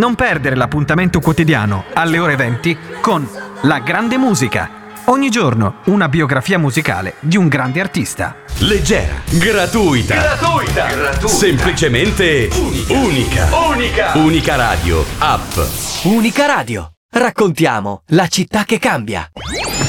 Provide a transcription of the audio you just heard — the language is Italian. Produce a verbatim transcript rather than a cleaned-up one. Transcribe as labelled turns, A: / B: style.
A: Non perdere l'appuntamento quotidiano alle ore venti con La Grande Musica. Ogni giorno una biografia musicale di un grande artista.
B: Leggera, gratuita,
C: Gratuita. Gratuita.
B: semplicemente unica. Unica.
C: Unica.
B: Unica Radio, app.
D: Unica Radio. Raccontiamo la città che cambia.